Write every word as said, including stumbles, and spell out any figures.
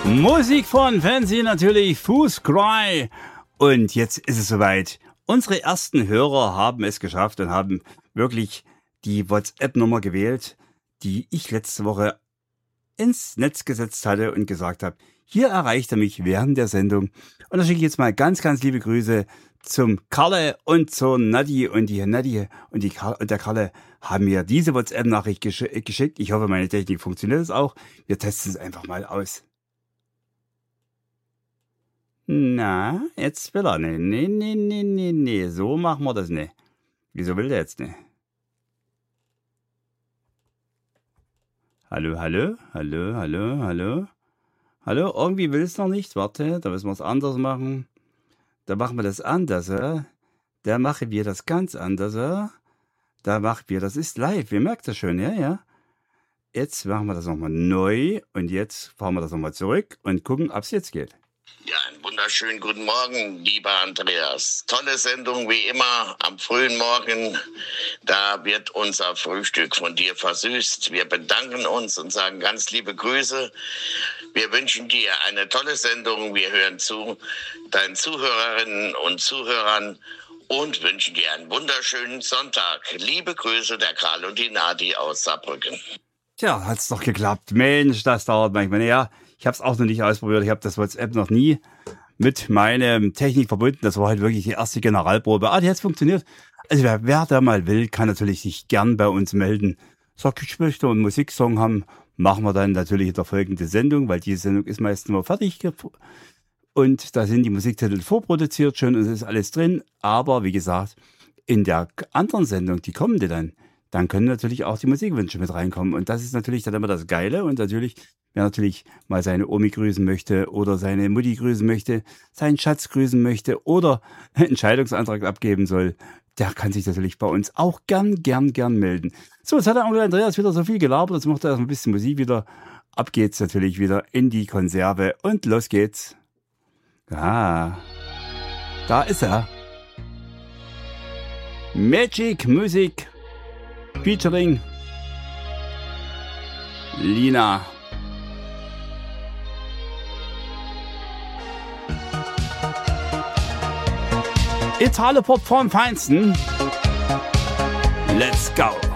Musik von Fancy natürlich, Fußcry. Und jetzt ist es soweit. Unsere ersten Hörer haben es geschafft und haben wirklich die WhatsApp-Nummer gewählt, die ich letzte Woche ins Netz gesetzt hatte und gesagt habe, hier erreicht er mich während der Sendung. Und da schicke ich jetzt mal ganz, ganz liebe Grüße zum Kalle und zur Nadi. Und die Nadi und, die Karl, und der Kalle haben mir diese WhatsApp-Nachricht gesch- geschickt. Ich hoffe, meine Technik funktioniert es auch. Wir testen es einfach mal aus. Na, jetzt will er nicht. Nee, nee, nee, nee, nee. So machen wir das nicht. Wieso will der jetzt nicht? Hallo, hallo, hallo, hallo, hallo. Hallo, irgendwie will es noch nicht. Warte, da müssen wir es anders machen. Da machen wir das anders. äh. Da machen wir das ganz anders. äh. Da machen wir, das ist live. Ihr merkt das schon, ja, ja. Jetzt machen wir das nochmal neu. Und jetzt fahren wir das nochmal zurück und gucken, ob es jetzt geht. Ja, einen wunderschönen guten Morgen, lieber Andreas. Tolle Sendung wie immer am frühen Morgen. Da wird unser Frühstück von dir versüßt. Wir bedanken uns und sagen ganz liebe Grüße. Wir wünschen dir eine tolle Sendung. Wir hören zu deinen Zuhörerinnen und Zuhörern und wünschen dir einen wunderschönen Sonntag. Liebe Grüße, der Karl und die Nadi aus Saarbrücken. Tja, hat's doch geklappt. Mensch, das dauert manchmal. Ja, ich habe es auch noch nicht ausprobiert. Ich habe das WhatsApp noch nie mit meiner Technik verbunden. Das war halt wirklich die erste Generalprobe. Ah, die hat funktioniert. Also wer, wer da mal will, kann natürlich sich gern bei uns melden. Sagt, ich möchte einen Musiksong haben, machen wir dann natürlich in der folgenden Sendung, weil diese Sendung ist meistens mal fertig. Und da sind die Musiktitel vorproduziert schon und es ist alles drin. Aber wie gesagt, in der anderen Sendung, die kommende dann, dann können natürlich auch die Musikwünsche mit reinkommen. Und das ist natürlich dann immer das Geile. Und natürlich, wer natürlich mal seine Omi grüßen möchte oder seine Mutti grüßen möchte, seinen Schatz grüßen möchte oder einen Scheidungsantrag abgeben soll, der kann sich natürlich bei uns auch gern, gern, gern melden. So, jetzt hat der Onkel Andreas wieder so viel gelabert. Jetzt macht er erst ein bisschen Musik wieder. Ab geht's natürlich wieder in die Konserve. Und los geht's. Ah, da ist er. Magic Music featuring Lina. Italo-Pop vom Feinsten. Let's go.